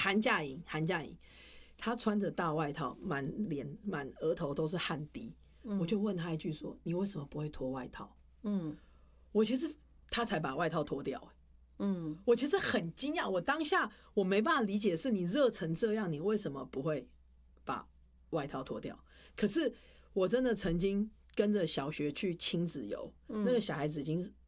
寒假营，他穿着大外套，满脸满额头都是汗滴。我就问他一句说：“你为什么不会脱外套？”我其实他才把外套脱掉。我其实很惊讶，我当下我没办法理解，是你热成这样，你为什么不会把外套脱掉？可是我真的曾经跟着小学去亲子游，那个小孩子已经